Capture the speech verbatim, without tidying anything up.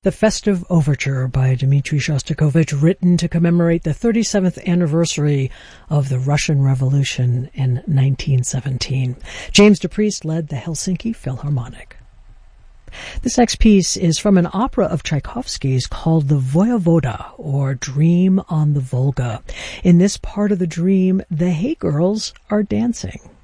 the Festive Overture by Dmitri Shostakovich, written to commemorate the thirty-seventh anniversary of the Russian Revolution in nineteen seventeen. James DePriest led the Helsinki Philharmonic. This next piece is from an opera of Tchaikovsky's called The Voyevoda, or Dream on the Volga. In this part of the dream, the Hay Girls are dancing.